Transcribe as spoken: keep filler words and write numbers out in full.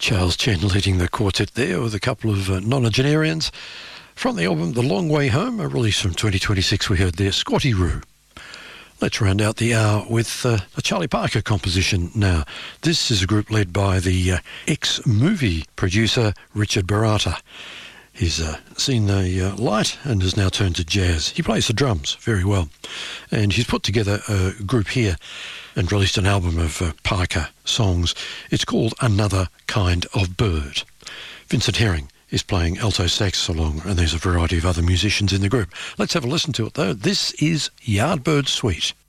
Charles Chen leading the quartet there with a couple of uh, nonagenarians. From the album The Long Way Home, a release from twenty twenty-six, we heard there Squatty Roo. Let's round out the hour with uh, a Charlie Parker composition now. This is a group led by the uh, ex-movie producer Richard Baratta. He's uh, seen the uh, light and has now turned to jazz. He plays the drums very well. And he's put together a group here and released an album of uh, Parker songs. It's called Another Kind of Bird. Vincent Herring is playing alto sax along, and there's a variety of other musicians in the group. Let's have a listen to it, though. This is Yardbird Suite.